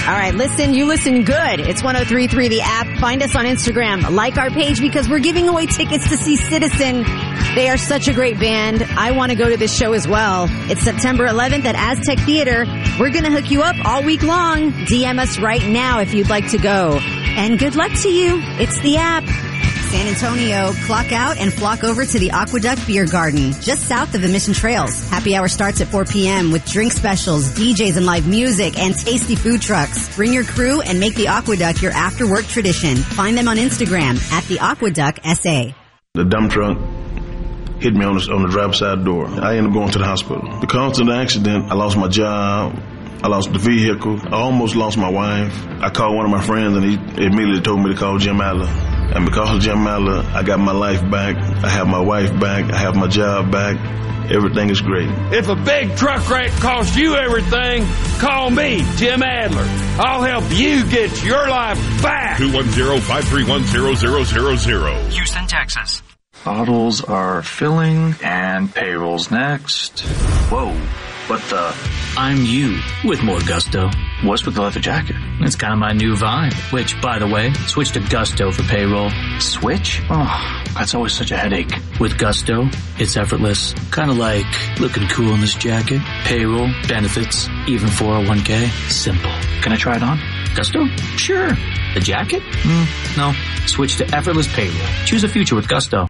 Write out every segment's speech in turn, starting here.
All right, you listen good. It's 103.3 The App. Find us on Instagram. Like our page because we're giving away tickets to see Citizen. They are such a great band. I want to go to this show as well. It's September 11th at Aztec Theater. We're going to hook you up all week long. DM us right now if you'd like to go. And good luck to you. It's The App. San Antonio, clock out and flock over to the Aqueduct Beer Garden, just south of the Mission Trails. Happy hour starts at 4 p.m. with drink specials, DJs and live music, and tasty food trucks. Bring your crew and make the Aqueduct your after-work tradition. Find them on Instagram at the Aqueduct SA. The dump truck hit me on the driver's side door. I ended up going to the hospital. Because of the accident, I lost my job. I lost the vehicle. I almost lost my wife. I called one of my friends and he immediately told me to call Jim Adler. And because of Jim Adler, I got my life back. I have my wife back. I have my job back. Everything is great. If a big truck wreck costs you everything, call me, Jim Adler. I'll help you get your life back. 210-531-0000. Houston, Texas. Bottles are filling and payroll's next. Whoa, what the? I'm you with more gusto. What's with the leather jacket? It's kind of my new vibe. Which, by the way, switch to Gusto for payroll. Switch? Oh, that's always such a headache. With Gusto, it's effortless. Kind of like looking cool in this jacket. Payroll, benefits, even 401k. Simple. Can I try it on? Gusto? Sure. The jacket? No. Switch to effortless payroll. Choose a future with Gusto.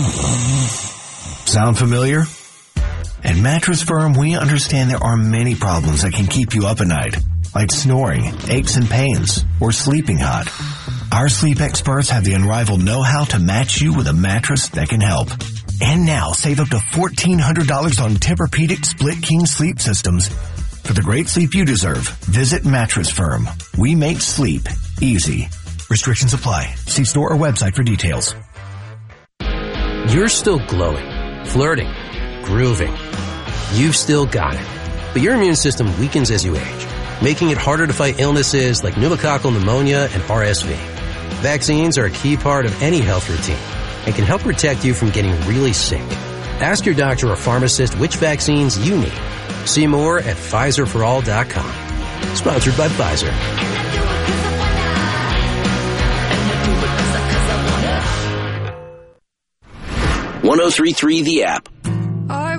Sound familiar? At Mattress Firm, we understand there are many problems that can keep you up at night, like snoring, aches and pains, or sleeping hot. Our sleep experts have the unrivaled know-how to match you with a mattress that can help. And now, save up to $1,400 on Tempur-Pedic Split King sleep systems. For the great sleep you deserve, visit Mattress Firm. We make sleep easy. Restrictions apply. See store or website for details. You're still glowing, flirting, grooving. You've still got it. But your immune system weakens as you age, making it harder to fight illnesses like pneumococcal pneumonia and RSV. Vaccines are a key part of any health routine and can help protect you from getting really sick. Ask your doctor or pharmacist which vaccines you need. See more at PfizerForAll.com. Sponsored by Pfizer. 103.3 The App.